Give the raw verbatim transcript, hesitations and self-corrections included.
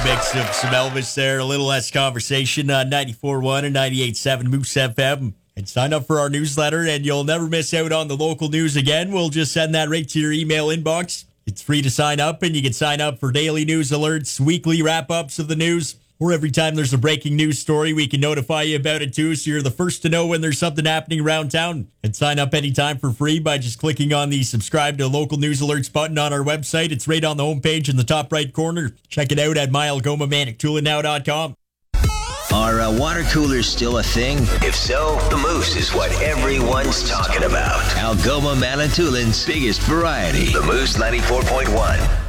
mix of some Elvis there, a little less conversation on ninety-four point one and ninety-eight point seven Moose F M. And sign up for our newsletter, and you'll never miss out on the local news again. We'll just send that right to your email inbox. It's free to sign up, and you can sign up for daily news alerts, weekly wrap-ups of the news, or every time there's a breaking news story, we can notify you about it too, so you're the first to know when there's something happening around town. And sign up anytime for free by just clicking on the subscribe to local news alerts button on our website. It's right on the homepage in the top right corner. Check it out at my algoma manitoulin now dot com. Are uh, water coolers still a thing? If so, the Moose is what everyone's talking about. Algoma Manitoulin's biggest variety. The Moose ninety-four point one.